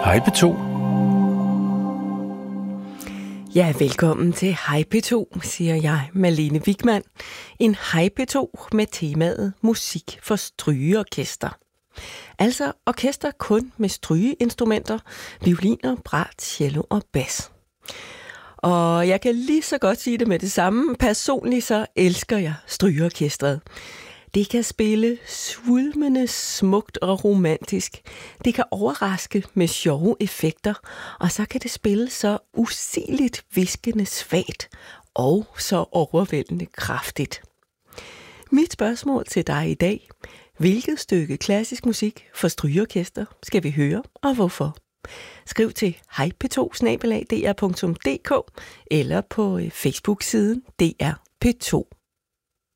Hej P2. Ja, velkommen til Hej P2, siger jeg, Malene Wigman. En Hej P2 med temaet musik for strygeorkester. Altså orkester kun med strygeinstrumenter, violiner, brat, cello og bas. Og jeg kan lige så godt sige det med det samme. Personligt så elsker jeg strygeorkestret. Det kan spille svulmende, smukt og romantisk. Det kan overraske med sjove effekter, og så kan det spille så usigeligt hviskende svagt og så overvældende kraftigt. Mit spørgsmål til dig i dag: hvilket stykke klassisk musik for strygeorkester skal vi høre, og hvorfor? Skriv til hejp2@dr.dk eller på Facebook-siden DR P2.